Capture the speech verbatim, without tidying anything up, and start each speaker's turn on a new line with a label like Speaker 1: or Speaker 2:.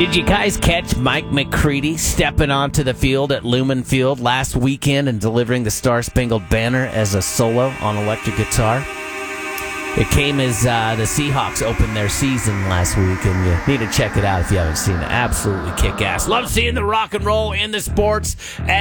Speaker 1: Did you guys catch Mike McCready stepping onto the field at Lumen Field last weekend and delivering the Star Spangled Banner as a solo on electric guitar? It came as uh, the Seahawks opened their season last week, and you need to check it out if you haven't seen it. Absolutely kick-ass. Love seeing the rock and roll in the sports.